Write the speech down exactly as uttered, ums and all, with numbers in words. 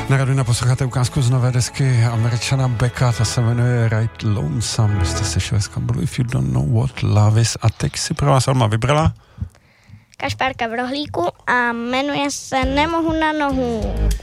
Na Raduna posloucháte ukázku z nové desky Američana Becka, ta se jmenuje Right Lonesome. Vy jste slyšeli z Campbellu If You Don't Know What Love Is a teď si pro vás Alma vybrala Kašpárka v rohlíku a jmenuje se Nemohu na nohu.